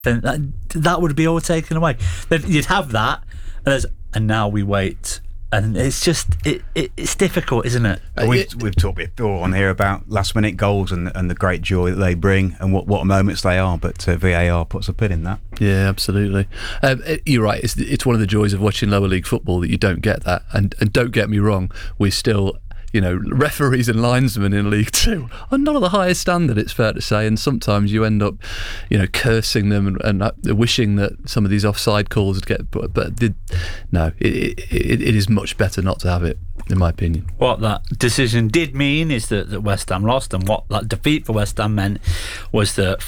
then that would be all taken away. Then you'd have that, and now we wait. And it's just it's difficult, isn't it? We've talked before on here about last minute goals and the great joy that they bring and what moments they are. But VAR puts a pin in that. Yeah, absolutely. You're right. It's one of the joys of watching lower league football that you don't get that. And don't get me wrong, we still. Referees and linesmen in League Two are not of the highest standard, it's fair to say, and sometimes you end up, cursing them and wishing that some of these offside calls would get. No, it is much better not to have it, in my opinion. What that decision did mean is that West Ham lost, and what that defeat for West Ham meant was that